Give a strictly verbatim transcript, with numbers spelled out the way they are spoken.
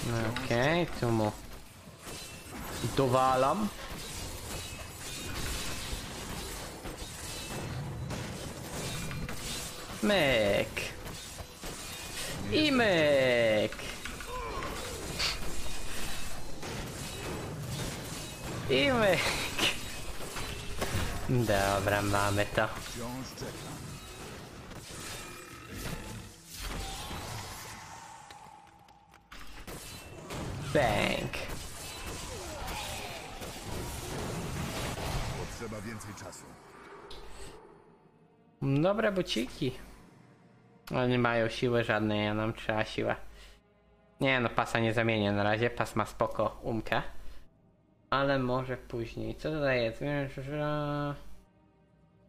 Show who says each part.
Speaker 1: Okej, okay, tu mu dowalam. Myk. I myk. I myk. Dobra, mamy to. Bang.
Speaker 2: Potrzeba więcej czasu.
Speaker 1: Dobre buciki. Ale nie mają siły żadnej, a nam trzeba siłę. Nie no, pasa nie zamienię na razie, pas ma spoko umkę. Ale może później. Co tutaj jest? Wiesz, że...